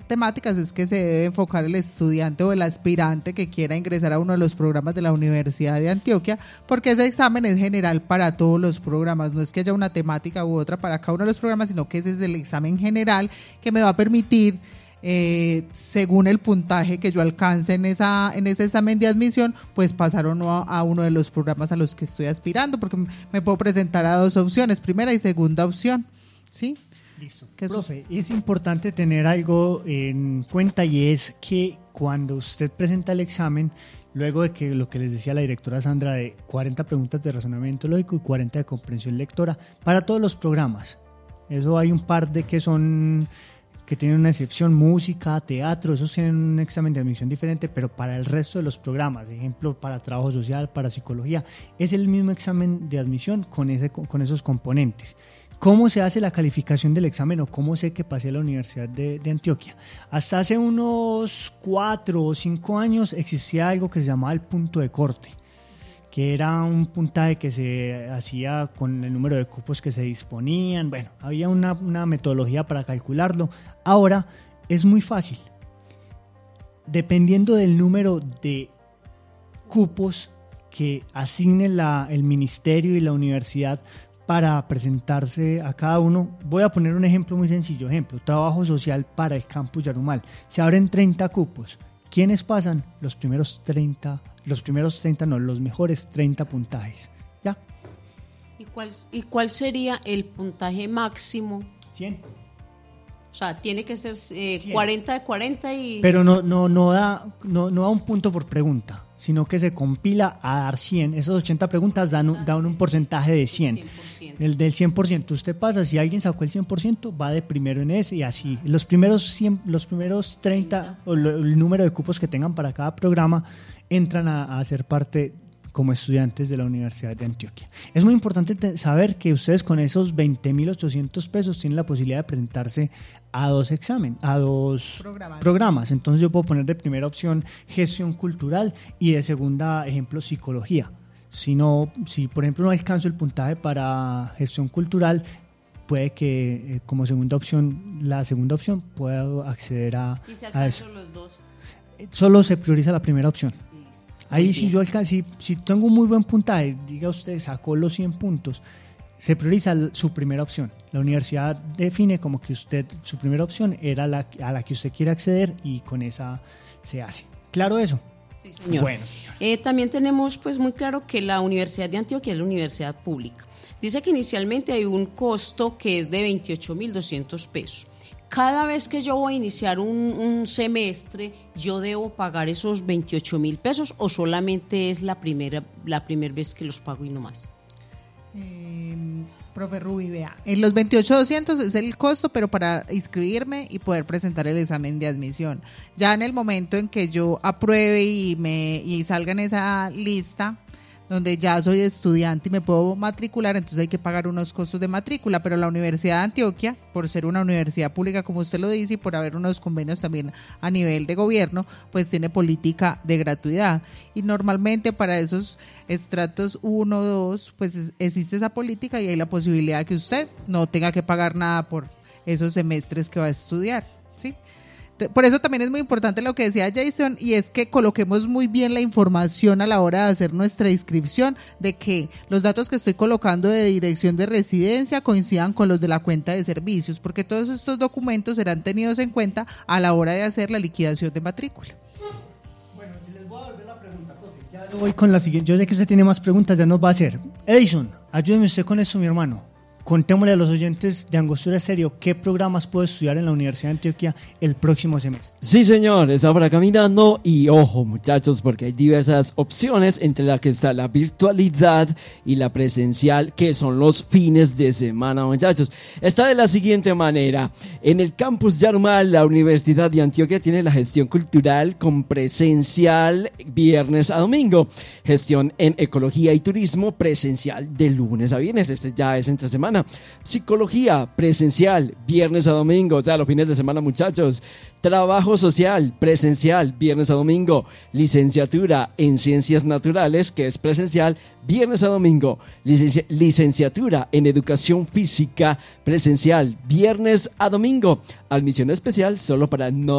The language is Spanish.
temáticas es que se debe enfocar el estudiante o el aspirante que quiera ingresar a uno de los programas de la Universidad de Antioquia, porque ese examen es general para todos los programas, no es que haya una temática u otra para cada uno de los programas, sino que ese es el examen general que me va a permitir, según el puntaje que yo alcance en ese examen de admisión, pues pasar o no a uno de los programas a los que estoy aspirando, porque me puedo presentar a dos opciones, primera y segunda opción, ¿sí? Listo. Profe, es importante tener algo en cuenta, y es que cuando usted presenta el examen, luego de que lo que les decía la directora Sandra, de 40 preguntas de razonamiento lógico y 40 de comprensión lectora, para todos los programas, eso hay un par de que tienen una excepción, música, teatro, esos tienen un examen de admisión diferente, pero para el resto de los programas, ejemplo, para trabajo social, para psicología, es el mismo examen de admisión con esos componentes. ¿Cómo se hace la calificación del examen o cómo sé que pasé a la Universidad de Antioquia? Hasta hace unos 4 o 5 años existía algo que se llamaba el punto de corte, que era un puntaje que se hacía con el número de cupos que se disponían. Bueno, había una metodología para calcularlo. Ahora es muy fácil. Dependiendo del número de cupos que asigne el ministerio y la universidad para presentarse a cada uno, voy a poner un ejemplo muy sencillo. Ejemplo, trabajo social para el campus Yarumal. Se abren 30 cupos. ¿Quiénes pasan? Los mejores 30 puntajes. ¿Ya? ¿Y cuál sería el puntaje máximo? 100. O sea, tiene que ser 40 de 40 y... Pero no da un punto por pregunta, sino que se compila a dar 100. Esas 80 preguntas dan un porcentaje de 100. El del 100%. Usted pasa, si alguien sacó el 100%, va de primero en ese, y así. Los primeros 30, o el número de cupos que tengan para cada programa, entran a ser parte como estudiantes de la Universidad de Antioquia. Es muy importante saber que ustedes con esos 20.800 pesos tienen la posibilidad de presentarse a dos programas. Entonces yo puedo poner de primera opción gestión cultural y de segunda, ejemplo, psicología. Si por ejemplo no alcanzo el puntaje para gestión cultural, puede que como la segunda opción pueda acceder a ¿Y se a alcanzan eso. los dos? Solo se prioriza la primera opción. Ahí si yo alcanzo, si tengo un muy buen puntaje, diga usted, sacó los 100 puntos, se prioriza su primera opción. La universidad define como que su primera opción era a la que usted quiere acceder, y con esa se hace. ¿Claro eso? Sí, señor. Bueno, señor. También tenemos pues muy claro que la Universidad de Antioquia es la universidad pública. Dice que inicialmente hay un costo que es de 28.200 pesos. Cada vez que yo voy a iniciar un semestre, ¿yo debo pagar esos 28.000 pesos o solamente es la primera vez que los pago y no más? Profe Rubi, vea, en los 28.200 es el costo, pero para inscribirme y poder presentar el examen de admisión. Ya en el momento en que yo apruebe y salga en esa lista, donde ya soy estudiante y me puedo matricular, entonces hay que pagar unos costos de matrícula, pero la Universidad de Antioquia, por ser una universidad pública, como usted lo dice, y por haber unos convenios también a nivel de gobierno, pues tiene política de gratuidad, y normalmente para esos estratos 1 o 2, pues existe esa política y hay la posibilidad de que usted no tenga que pagar nada por esos semestres que va a estudiar, ¿sí? Por eso también es muy importante lo que decía Jason, y es que coloquemos muy bien la información a la hora de hacer nuestra inscripción, de que los datos que estoy colocando de dirección de residencia coincidan con los de la cuenta de servicios, porque todos estos documentos serán tenidos en cuenta a la hora de hacer la liquidación de matrícula. Bueno, les voy a volver la pregunta, profe. Ya lo voy con la siguiente. Yo sé que usted tiene más preguntas, ya nos va a hacer. Edison, ayúdeme usted con eso, mi hermano. Contémosle a los oyentes de Angostura Estéreo qué programas puedo estudiar en la Universidad de Antioquia el próximo semestre. Sí, señor, está por acá mirando, y ojo, muchachos, porque hay diversas opciones, entre las que está la virtualidad y la presencial, que son los fines de semana, muchachos. Está de la siguiente manera: en el campus Yarumal, la Universidad de Antioquia tiene la gestión cultural con presencial viernes a domingo, gestión en ecología y turismo presencial de lunes a viernes, este ya es entre semana. Psicología presencial viernes a domingo, o sea, los fines de semana, muchachos. Trabajo social presencial viernes a domingo. Licenciatura en ciencias naturales, que es presencial viernes a domingo. Licenciatura en educación física presencial viernes a domingo. Admisión especial solo para no